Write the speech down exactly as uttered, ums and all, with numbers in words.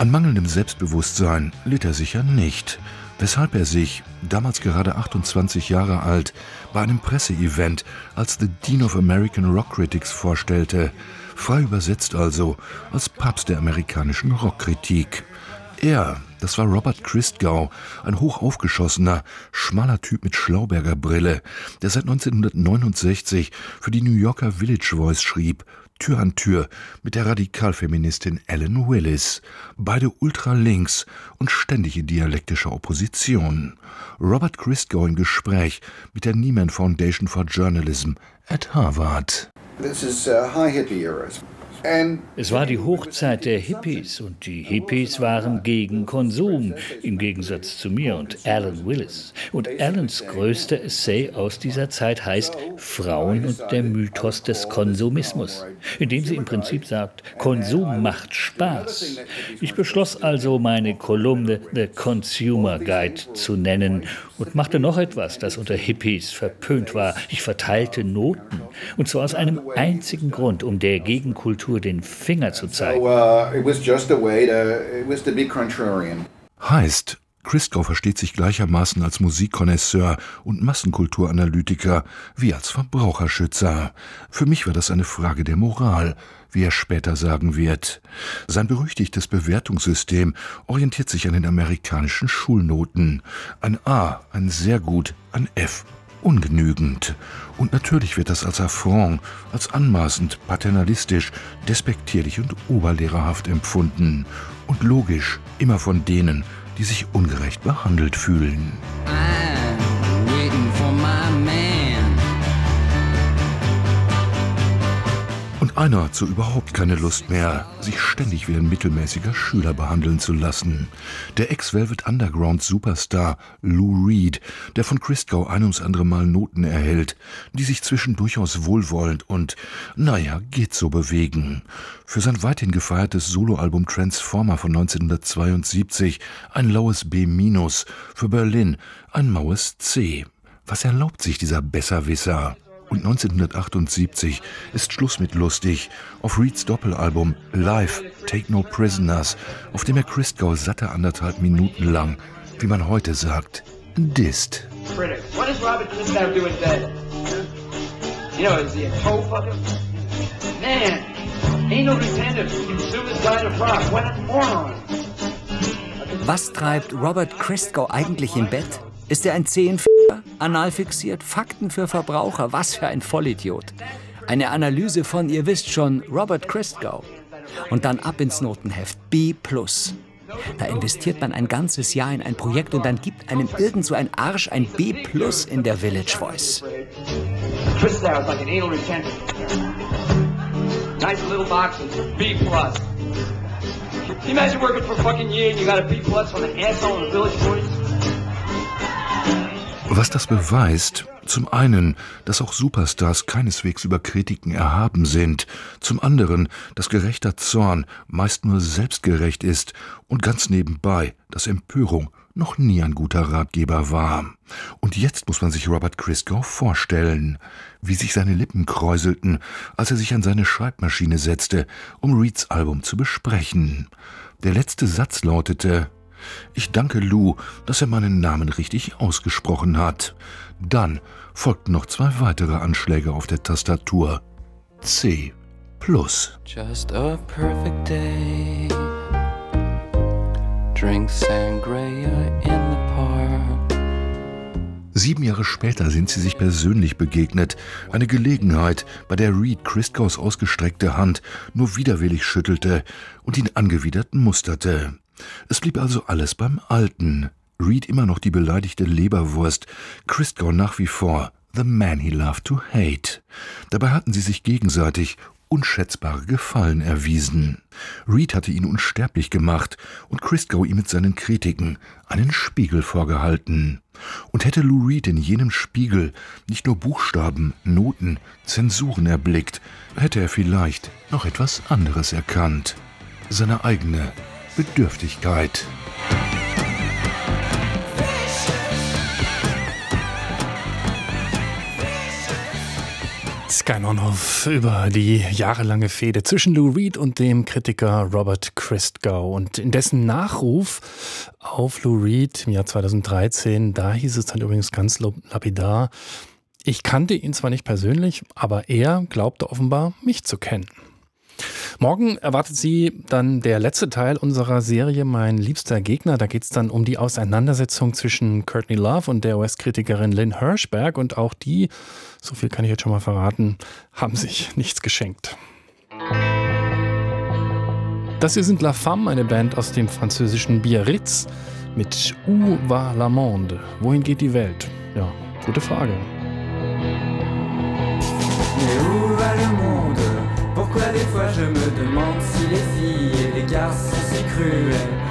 An mangelndem Selbstbewusstsein litt er sicher nicht, weshalb er sich, damals gerade achtundzwanzig Jahre alt, bei einem Presseevent als The Dean of American Rock Critics vorstellte, frei übersetzt also als Papst der amerikanischen Rockkritik. Er, das war Robert Christgau, ein hochaufgeschossener, schmaler Typ mit Schlauberger-Brille, der seit neunzehnhundertneunundsechzig für die New Yorker Village Voice schrieb, Tür an Tür mit der Radikalfeministin Ellen Willis, beide ultralinks und ständig in dialektischer Opposition. Robert Christgau im Gespräch mit der Nieman Foundation for Journalism at Harvard. This is uh, high hippie era. Es war die Hochzeit der Hippies und die Hippies waren gegen Konsum, im Gegensatz zu mir und Alan Willis. Und Alans größter Essay aus dieser Zeit heißt Frauen und der Mythos des Konsumismus, in dem sie im Prinzip sagt, Konsum macht Spaß. Ich beschloss also, meine Kolumne The Consumer Guide zu nennen und machte noch etwas, das unter Hippies verpönt war. Ich verteilte Noten, und zwar aus einem einzigen Grund, um der Gegenkultur den Finger zu zeigen. So, uh, it was just a way to, it was to be contrarian. Heißt, Christgau versteht sich gleichermaßen als Musikkonnoisseur und Massenkulturanalytiker wie als Verbraucherschützer. Für mich war das eine Frage der Moral, wie er später sagen wird. Sein berüchtigtes Bewertungssystem orientiert sich an den amerikanischen Schulnoten. Ein A, ein sehr gut, ein F, ungenügend. Und natürlich wird das als Affront, als anmaßend, paternalistisch, despektierlich und oberlehrerhaft empfunden. Und logisch, immer von denen, die sich ungerecht behandelt fühlen. I'm waiting for my man. Und einer hat so überhaupt keine Lust mehr, sich ständig wie ein mittelmäßiger Schüler behandeln zu lassen. Der Ex-Velvet Underground-Superstar Lou Reed, der von Christgau ein ums andere Mal Noten erhält, die sich zwischen durchaus wohlwollend und, naja, geht so bewegen. Für sein weithin gefeiertes Soloalbum Transformer von neunzehnhundertzweiundsiebzig ein laues B minus, für Berlin ein maues C. Was erlaubt sich dieser Besserwisser? Und neunzehnhundertachtundsiebzig ist Schluss mit lustig auf Reeds Doppelalbum Live, Take No Prisoners, auf dem er Christgau satte anderthalb Minuten lang, wie man heute sagt, disst. What is Robert Christgau doing today? You know, is he a toe fucker? Man, ain't no pretender. Consume his kind of rock. What a moron. Was treibt Robert Christgau eigentlich im Bett? Ist er ein Zehenficker? Anal fixiert? Fakten für Verbraucher? Was für ein Vollidiot. Eine Analyse von, ihr wisst schon, Robert Christgau. Und dann ab ins Notenheft. B plus. Da investiert man ein ganzes Jahr in ein Projekt und dann gibt einem irgend so ein Arsch ein B plus in der Village Voice. Christgau is like an anal retention. Nice little box and B plus. Can you imagine working for a fucking year and you got a B plus from an asshole in the Village Voice? Was das beweist, zum einen, dass auch Superstars keineswegs über Kritiken erhaben sind, zum anderen, dass gerechter Zorn meist nur selbstgerecht ist und ganz nebenbei, dass Empörung noch nie ein guter Ratgeber war. Und jetzt muss man sich Robert Christgau vorstellen, wie sich seine Lippen kräuselten, als er sich an seine Schreibmaschine setzte, um Reeds Album zu besprechen. Der letzte Satz lautete: Ich danke Lou, dass er meinen Namen richtig ausgesprochen hat. Dann folgten noch zwei weitere Anschläge auf der Tastatur. C plus. Just a perfect day. Drink sangria in the park. Sieben Jahre später sind sie sich persönlich begegnet. Eine Gelegenheit, bei der Reed Christgaus ausgestreckte Hand nur widerwillig schüttelte und ihn angewidert musterte. Es blieb also alles beim Alten. Reed immer noch die beleidigte Leberwurst, Christgau nach wie vor the man he loved to hate. Dabei hatten sie sich gegenseitig unschätzbare Gefallen erwiesen. Reed hatte ihn unsterblich gemacht und Christgau ihm mit seinen Kritiken einen Spiegel vorgehalten. Und hätte Lou Reed in jenem Spiegel nicht nur Buchstaben, Noten, Zensuren erblickt, hätte er vielleicht noch etwas anderes erkannt. Seine eigene Bedürftigkeit. Sky Nonhoff über die jahrelange Fehde zwischen Lou Reed und dem Kritiker Robert Christgau. Und in dessen Nachruf auf Lou Reed im Jahr zweitausenddreizehn, da hieß es dann übrigens ganz lapidar: Ich kannte ihn zwar nicht persönlich, aber er glaubte offenbar, mich zu kennen. Morgen erwartet Sie dann der letzte Teil unserer Serie Mein liebster Gegner. Da geht es dann um die Auseinandersetzung zwischen Courtney Love und der U S-Kritikerin Lynn Hirschberg. Und auch die, so viel kann ich jetzt schon mal verraten, haben sich nichts geschenkt. Das hier sind La Femme, eine Band aus dem französischen Biarritz mit Où va la monde? Wohin geht die Welt? Ja, gute Frage. Mais où va le monde? Pourquoi des fois je me demande si les filles et les garçons si cruels